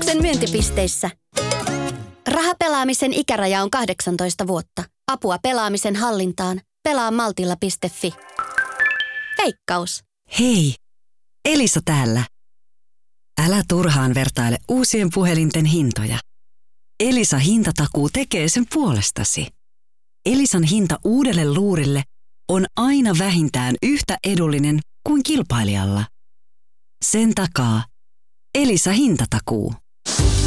Ilmarisen myyntipisteissä. Rahapelaamisen ikäraja on 18 vuotta. Apua pelaamisen hallintaan. Pelaa Maltilla.fi. Veikkaus. Hei, Elisa täällä. Älä turhaan vertaile uusien puhelinten hintoja. Elisa hintatakuu tekee sen puolestasi. Elisan hinta uudelle luurille on aina vähintään yhtä edullinen kuin kilpailijalla. Sen takaa Elisa hintatakuu.